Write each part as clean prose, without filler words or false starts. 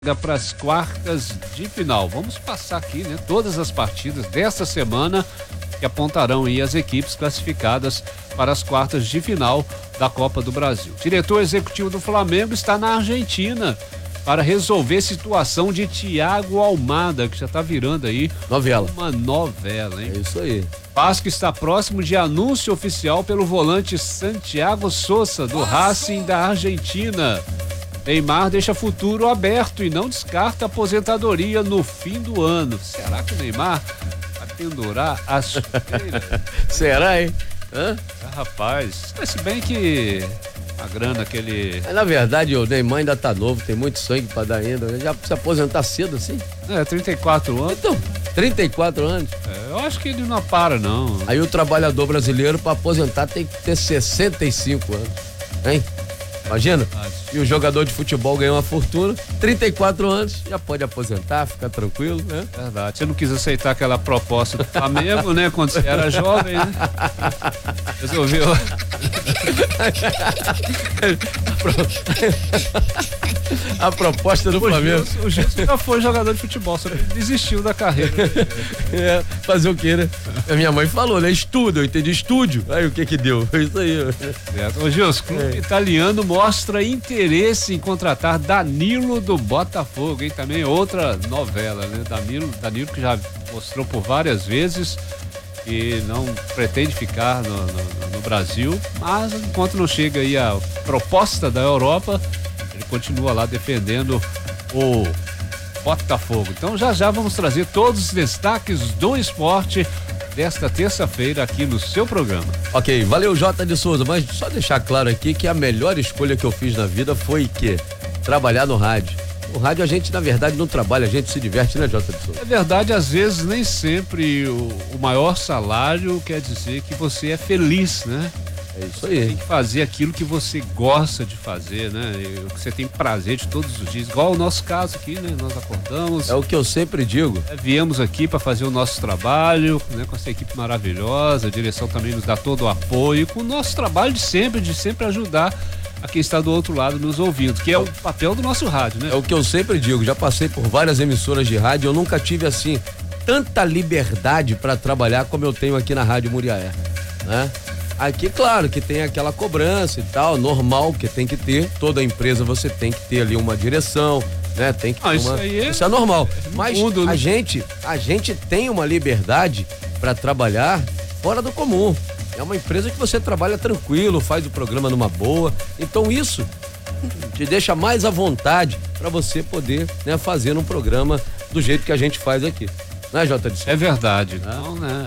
para as quartas de final. Vamos passar aqui, né, todas as partidas desta semana que apontarão aí as equipes classificadas para as quartas de final da Copa do Brasil. O diretor executivo do Flamengo está na Argentina para resolver a situação de Thiago Almada, que já está virando aí uma novela, hein? É isso aí. Vasco está próximo de anúncio oficial pelo volante Santiago Sosa, do Racing da Argentina. Neymar deixa futuro aberto e não descarta aposentadoria no fim do ano. Será que o Neymar vai pendurar as chuteiras? Será, hein? Rapaz, se bem que a grana que ele... Na verdade, o Neymar ainda tá novo, tem muito sangue pra dar ainda. Ele já se aposentar cedo assim? 34 anos. Então, 34 anos. Eu acho que ele não para, não. Aí o trabalhador brasileiro pra aposentar tem que ter 65 anos, hein? Imagina? E o jogador de futebol ganhou uma fortuna, 34 anos, já pode aposentar, ficar tranquilo, né? Verdade. Você não quis aceitar aquela proposta do Flamengo, né? Quando você era jovem, né? Resolveu. A proposta do Flamengo. O Gilson já foi jogador de futebol, só que ele desistiu da carreira. Fazer o quê, né? A minha mãe falou, né? Estudo, eu entendi estúdio. Aí o que que deu? Foi isso aí. Ô Gilson, o clube italiano mostra interesse em contratar Danilo do Botafogo, hein? Também outra novela, né? Danilo que já mostrou por várias vezes que não pretende ficar no Brasil, mas enquanto não chega aí a proposta da Europa, ele continua lá defendendo o Botafogo. Então já vamos trazer todos os destaques do esporte desta terça-feira aqui no seu programa. Ok, valeu Jota de Souza, mas só deixar claro aqui que a melhor escolha que eu fiz na vida foi trabalhar no rádio. O rádio a gente, na verdade, não trabalha, a gente se diverte, né, Jota de Souza? É verdade, às vezes nem sempre o maior salário quer dizer que você é feliz, né? É isso aí. Você tem que fazer aquilo que você gosta de fazer, né? O que você tem prazer de todos os dias. Igual o nosso caso aqui, né? Nós acordamos. É o que eu sempre digo. Viemos aqui para fazer o nosso trabalho, né? Com essa equipe maravilhosa, a direção também nos dá todo o apoio, com o nosso trabalho de sempre ajudar a quem está do outro lado nos ouvindo, que é o papel do nosso rádio, né? É o que eu sempre digo, já passei por várias emissoras de rádio, eu nunca tive assim tanta liberdade para trabalhar como eu tenho aqui na Rádio Muriaé, né? Aqui, claro, que tem aquela cobrança e tal, normal, que tem que ter, toda empresa você tem que ter ali uma direção, né? Tem que ter isso é normal, mas a gente tem uma liberdade para trabalhar fora do comum. É uma empresa que você trabalha tranquilo, faz o programa numa boa, então isso te deixa mais à vontade para você poder, né, fazer um programa do jeito que a gente faz aqui. Né, Jota? É verdade. Não, né?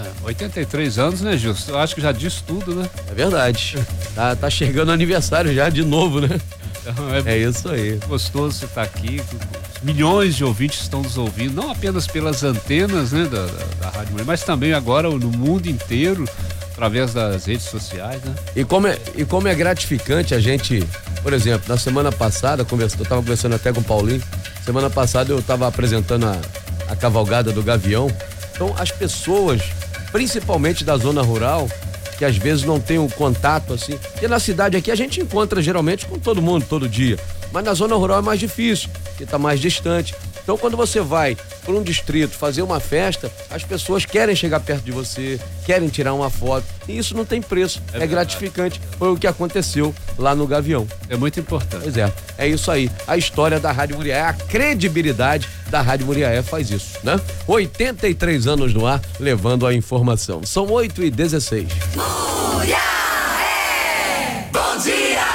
83 anos, né, Gilson? Eu acho que já diz tudo, né? É verdade. Tá chegando o aniversário já de novo, né? Então, é isso aí. Gostoso você estar aqui. Milhões de ouvintes estão nos ouvindo, não apenas pelas antenas, né, da Rádio Mulher, mas também agora no mundo inteiro, através das redes sociais, né? E como é gratificante a gente, por exemplo, na semana passada, eu estava conversando até com o Paulinho, semana passada eu estava apresentando a cavalgada do Gavião. Então as pessoas, principalmente da zona rural, que às vezes não tem um contato assim, porque na cidade aqui a gente encontra geralmente com todo mundo, todo dia, mas na zona rural é mais difícil, porque está mais distante. Então quando você vai para um distrito fazer uma festa, as pessoas querem chegar perto de você, querem tirar uma foto, e isso não tem preço, é gratificante. Foi o que aconteceu lá no Gavião. É muito importante. Pois é isso aí, a história da Rádio Muriaé, a credibilidade da Rádio Muriaé faz isso, né? 83 anos no ar, levando a informação. São 8h16. Muriaé, bom dia!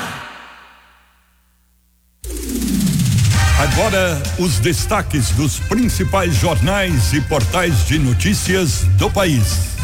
Agora, os destaques dos principais jornais e portais de notícias do país.